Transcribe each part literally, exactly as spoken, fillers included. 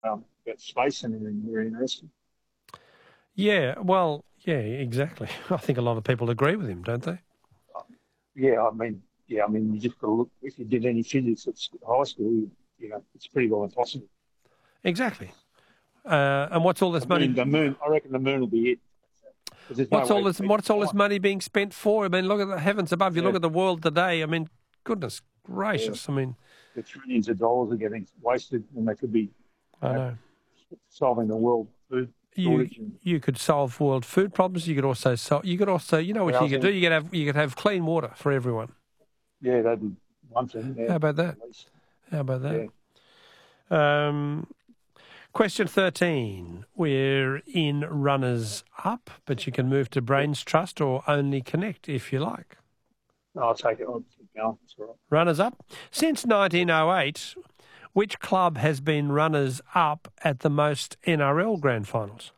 um, about space and everything very interesting. Yeah, well, yeah, exactly. I think a lot of people agree with him, don't they? Yeah, I mean, yeah, I mean, you just got to look. If you did any physics at sc- high school, you, you know, it's pretty well impossible. Exactly. Uh, and what's all The this moon, money? the moon. I reckon the moon will be it. Because there's no What's all way this? people What's all this fly. money being spent for? I mean, look at the heavens above. You Yeah, look at the world today. I mean, goodness yeah. gracious. I mean, The trillions of dollars are getting wasted when they could be, you I know, know. solving the world food You shortage. And, you could solve world food problems. You could also solve. You could also, you know, what yeah, I you could do. think, You could have you could have clean water for everyone. yeah, that'd be one thing. Yeah, How about that? at least. How about that? Yeah. Um, question thirteen. We're in runners up, but you can move to Brains Trust or Only Connect if you like. I'll take it. I'll keep going. It's all right. Runners up. Since nineteen oh eight, which club has been runners up at the most N R L grand finals?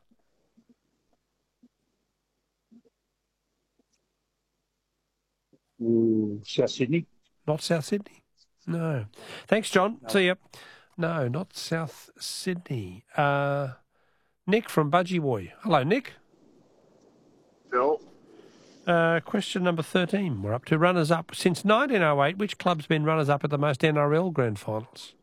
Ooh, South Sydney. Not South Sydney. No. Thanks, John. No. See ya. No, not South Sydney. Uh, Nick from Budgie Boy. Hello, Nick. Phil? Uh, question number thirteen. We're up to runners up. Since nineteen oh eight, which club's been runners up at the most N R L grand finals?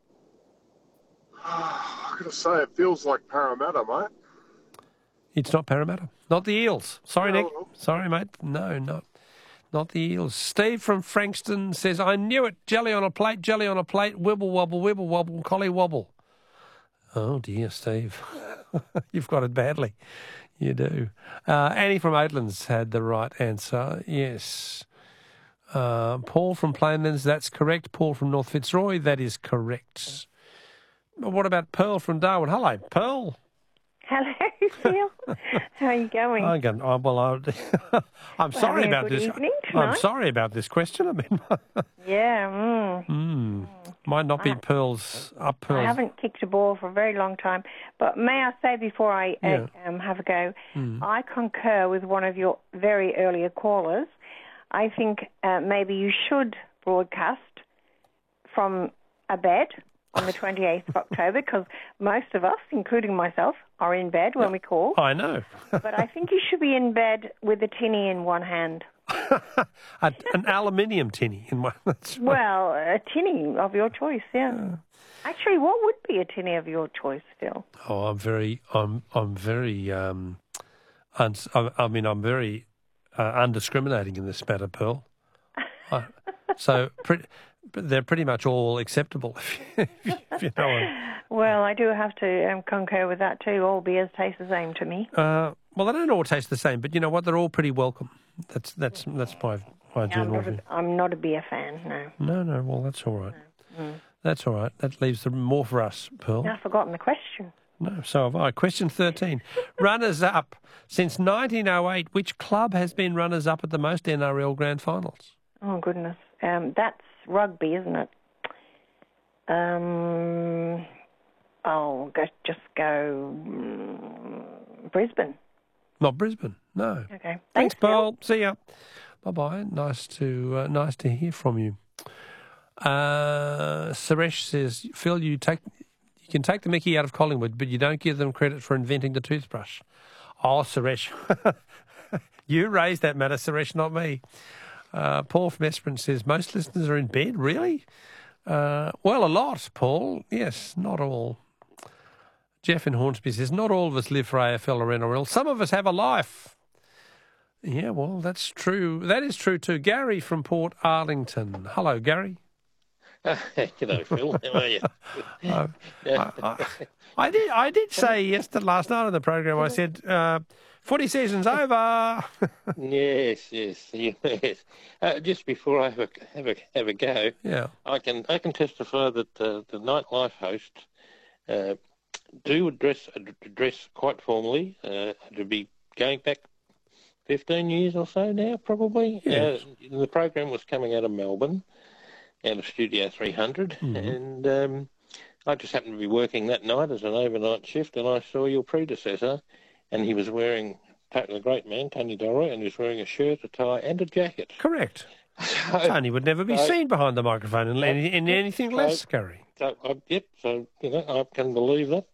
I gotta say, it feels like Parramatta, mate. It's not Parramatta. Not the Eels. Sorry, No. Nick. Sorry, mate. No, not not the Eels. Steve from Frankston says, I knew it. Jelly on a plate, jelly on a plate, wibble wobble, wibble wobble, collie wobble. Oh, dear, Steve. You've got it badly. You do. Uh, Annie from Oatlands had the right answer. Yes. Uh, Paul from Plainlands, that's correct. Paul from North Fitzroy, that is correct. But what about Pearl from Darwin? Hello, Pearl. Hello, Phil. How are you going? I'm going. Oh, well, I, I'm Well, sorry having a about good this. evening I'm tonight. sorry about this question. I mean, Yeah. Mm. mm, might not be I- Pearl's up I Pearl's. haven't kicked a ball for a very long time. But may I say before I Yeah. uh, um, have a go, Mm. I concur with one of your very earlier callers. I think uh, maybe you should broadcast from a bed on the twenty-eighth of October, because most of us, including myself, are in bed when we call. I know. But I think you should be in bed with a tinny in one hand. a, an aluminium tinny in one. That's right. Well, a tinny of your choice, yeah. Actually, what would be a tinny of your choice, Phil? Oh, I'm very. I'm. I'm very. Um, uns, I, I mean, I'm very uh, undiscriminating in this matter, Pearl. I, so, pretty, they're pretty much all acceptable, if you, if you know what. Well, I do have to um, concur with that too. All beers taste the same to me. Uh, well, they don't all taste the same, but you know what? They're all pretty welcome. That's that's that's my my I'm general not, view. a, I'm not a beer fan, no. No, no. Well, that's all right. Mm. That's all right. That leaves the more for us, Pearl. I've forgotten the question. No, so have I. Question thirteen. Runners up. Since nineteen oh eight, which club has been runners up at the most N R L grand finals? Oh, goodness. Um, that's rugby, isn't it? Um, I'll go, just go mm, Brisbane. Not Brisbane. No. Okay. Thanks, Thanks, Pearl. See ya. Bye bye. Nice to uh, nice to hear from you. Uh, Suresh says, Phil, you take you can take the mickey out of Collingwood, but you don't give them credit for inventing the toothbrush. Oh, Suresh, you raised that matter, Suresh, not me. Uh, Paul from Esperance says, most listeners are in bed, really? Uh, well, a lot, Paul. Yes, not all. Jeff in Hornsby says, not all of us live for A F L or N R L. Some of us have a life. Yeah, well, that's true. That is true too. Gary from Port Arlington. Hello, Gary. Uh, G'day, Phil. How are you? Uh, I, I, I did. I did say yesterday, last night on the program. I said, uh, "Footy season's over." Yes, yes, yes. Uh, just before I have a have a have a go, Yeah. I can I can testify that uh, the nightlife hosts uh, do address address quite formally. Uh, to be going back fifteen years or so now, probably. Yes. Uh, the program was coming out of Melbourne, out of Studio three hundred, Mhm. and um, I just happened to be working that night as an overnight shift, and I saw your predecessor, and he was wearing, the great man, Tony Dorroy, and he was wearing a shirt, a tie, and a jacket. Correct. So, Tony would never be so- seen behind the microphone in, any, in anything so- less, Gary. So, I, yep, so, you know, I can believe that.